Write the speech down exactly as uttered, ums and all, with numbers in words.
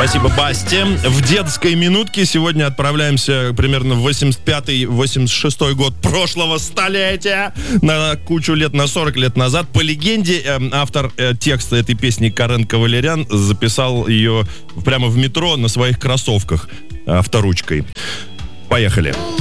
Спасибо, Басте. В детской минутке сегодня отправляемся примерно в восемьдесят пятый восемьдесят шестой год прошлого столетия, на кучу лет, на сорок лет назад. По легенде, автор текста этой песни Карен Кавалерян записал ее прямо в метро на своих кроссовках авторучкой. Поехали.